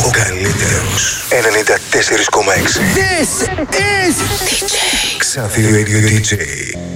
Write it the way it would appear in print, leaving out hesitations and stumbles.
Ο καλύτερος 94,6. This is Xavi Radio DJ.